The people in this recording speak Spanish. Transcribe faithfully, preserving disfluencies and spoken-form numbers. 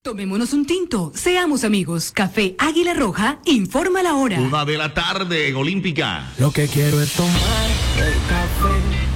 Tomémonos un tinto, seamos amigos. Café Águila Roja, informa la hora. Una de la tarde en Olímpica. Lo que quiero es tomar el café